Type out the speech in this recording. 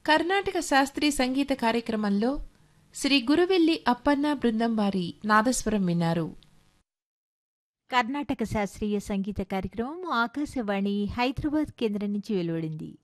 కర్ణాటక శాస్త్రీయ సంగీత కార్యక్రమంలో శ్రీ గురువెల్లి అప్పన్న బృందం వారి నాదస్వరం విన్నారు. కర్ణాటక శాస్త్రీయ సంగీత కార్యక్రమం ఆకాశవాణి హైదరాబాద్ కేంద్రం నుంచి వెలువడింది.